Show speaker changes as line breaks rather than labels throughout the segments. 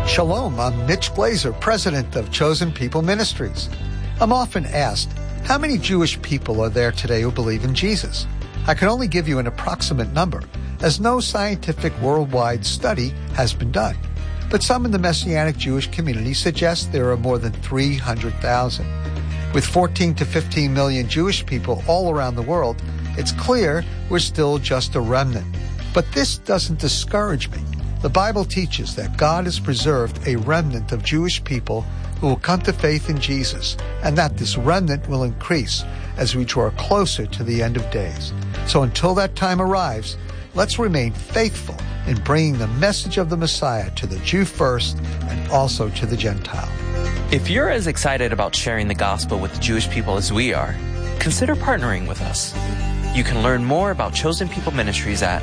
Shalom, I'm Mitch Glazer, president of Chosen People Ministries. I'm often asked, how many Jewish people are there today who believe in Jesus? I can only give you an approximate number, as no scientific worldwide study has been done. But some in the Messianic Jewish community suggest there are more than 300,000. With 14 to 15 million Jewish people all around the world, it's clear we're still just a remnant. But this doesn't discourage me. The Bible teaches that God has preserved a remnant of Jewish people who will come to faith in Jesus, and that this remnant will increase as we draw closer to the end of days. So until that time arrives, let's remain faithful in bringing the message of the Messiah to the Jew first and also to the Gentile.
If you're as excited about sharing the gospel with the Jewish people as we are, consider partnering with us. You can learn more about Chosen People Ministries at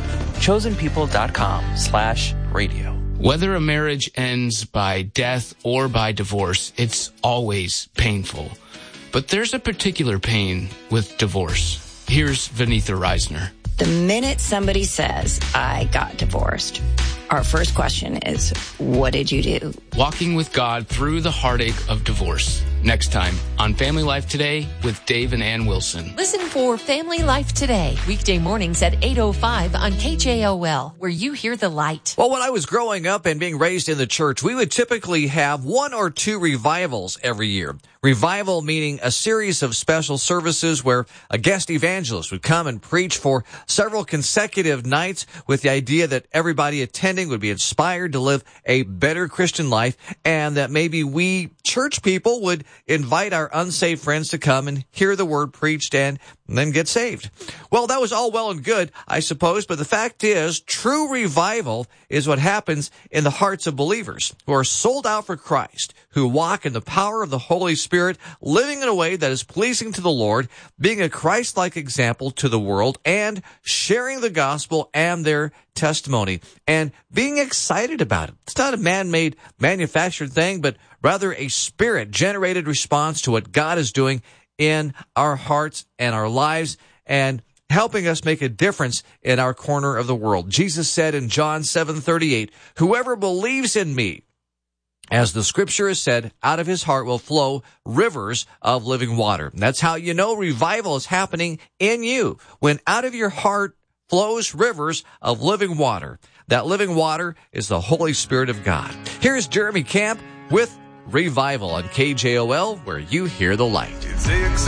chosenpeople.com/radio.
Whether a marriage ends by death or by divorce, it's always painful. But there's a particular pain with divorce. Here's Vanitha Reisner.
The minute somebody says, I got divorced, our first question is, what did you do?
Walking with God through the heartache of divorce. Next time on Family Life Today with Dave and Ann Wilson.
Listen for Family Life Today, weekday mornings at 8:05 on KJOL, where you hear the light.
Well, when I was growing up and being raised in the church, we would typically have 1 or 2 revivals every year. Revival meaning a series of special services where a guest evangelist would come and preach for several consecutive nights with the idea that everybody attending would be inspired to live a better Christian life, and that maybe we church people would invite our unsaved friends to come and hear the word preached and then get saved. Well, that was all well and good, I suppose, but the fact is, true revival is what happens in the hearts of believers who are sold out for Christ, who walk in the power of the Holy Spirit, living in a way that is pleasing to the Lord, being a Christ-like example to the world, and sharing the gospel and their testimony, and being excited about it. It's not a man-made, manufactured thing, but rather a Spirit-generated response to what God is doing in our hearts and our lives, and helping us make a difference in our corner of the world. Jesus said in John 7:38, whoever believes in me, as the scripture has said, out of his heart will flow rivers of living water. And that's how you know revival is happening in you, when out of your heart flows rivers of living water. That living water is the Holy Spirit of God. Here's Jeremy Camp with Revival on KJOL, where you hear the light.